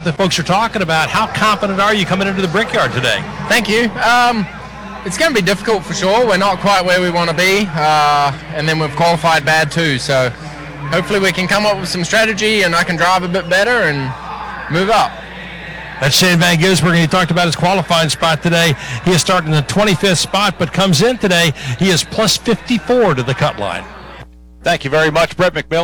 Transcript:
the folks are talking about. How confident are you coming into the Brickyard today? Thank you. It's going to be difficult for sure. We're not quite where we want to be, and then we've qualified bad too. So hopefully we can come up with some strategy and I can drive a bit better and move up. That's Shane Van Gisbergen. He talked about his qualifying spot today. He is starting in the 25th spot, but comes in today. He is plus 54 to the cut line. Thank you very much, Brett McMillan.